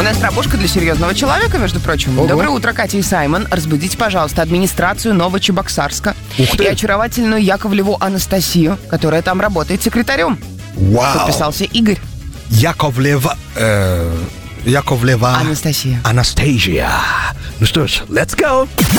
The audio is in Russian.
Серьезная стропушка для серьезного человека, между прочим. Ого. Доброе утро, Катя и Саймон. Разбудите, пожалуйста, администрацию Новочебоксарска Ух ты. и очаровательную Яковлеву Анастасию, которая там работает секретарем. Вау. Подписался Игорь. Яковлева Анастасия. Анастасия. Ну что ж, let's go.